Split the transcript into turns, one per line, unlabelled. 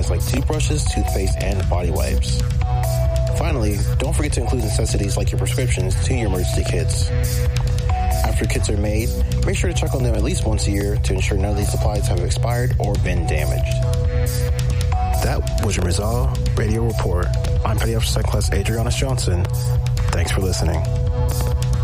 items like toothbrushes, toothpaste, and body wipes. Finally, don't forget to include necessities like your prescriptions to your emergency kits. After kits are made, make sure to check on them at least once a year to ensure none of these supplies have expired or been damaged. That was your Resolve Radio Report. I'm Petty Officer Second Class Adrianus Johnson. Thanks for listening.